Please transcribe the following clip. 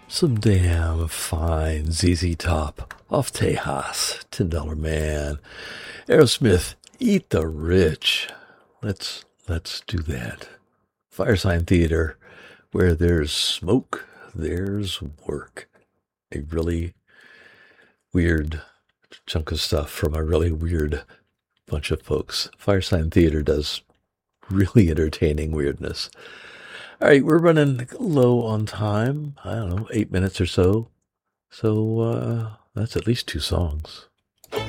Some damn fine ZZ Top off Tejas, $10 Man. Aerosmith, Eat the Rich. Let's do that. Firesign Theater, where there's smoke, there's work. A really weird chunk of stuff from a really weird bunch of folks. Firesign Theater does really entertaining weirdness. All right, we're running low on time. I don't know, 8 minutes or so. So that's at least two songs.